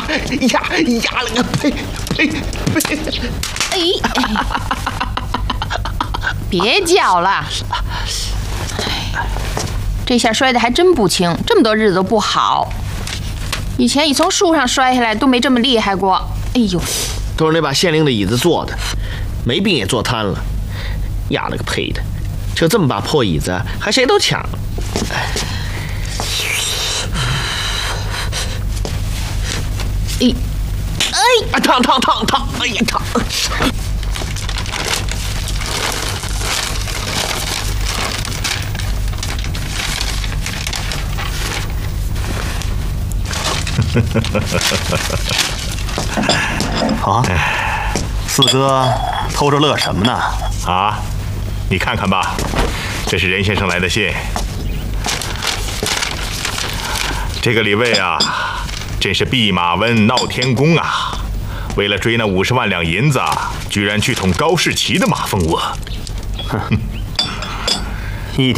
压了个呸！ 哎，别叫了。这下摔得还真不轻，这么多日子都不好。以前一从树上摔下来都没这么厉害过。哎呦， 都是那把县令的椅子做的，没病也坐瘫了。压了个呸的，就这么把破椅子，还谁都抢。烫！哎呀烫！ 啊，四哥偷着乐什么呢？ 啊，你看看吧，这是任先生来的信。这个李卫啊，真是弼马温闹天宫啊！为了追那50万两银子，居然去捅高士奇的马蜂窝。